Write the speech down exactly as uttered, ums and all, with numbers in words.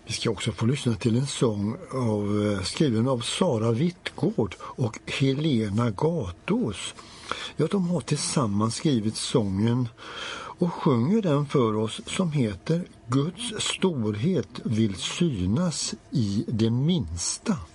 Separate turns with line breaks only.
Vi ska också få lyssna till en sång av, skriven av Sara Wittgård och Helena Gatås. Ja, de har tillsammans skrivit sången och sjunger den för oss som heter Guds storhet vill synas i det minsta.